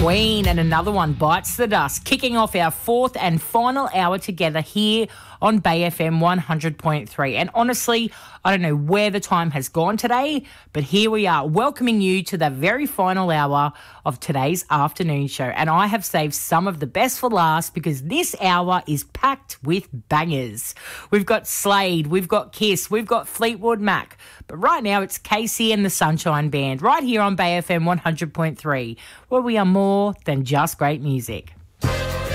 Queen, and another one bites the dust, kicking off our fourth and final hour together here on Bay FM 100.3. And honestly, I don't know where the time has gone today, but here we are welcoming you to the very final hour of today's afternoon show. And I have saved some of the best for last because this hour is packed with bangers. We've got Slade, we've got Kiss, we've got Fleetwood Mac. But right now it's Casey and the Sunshine Band right here on Bay FM 100.3, where we are more than just great music.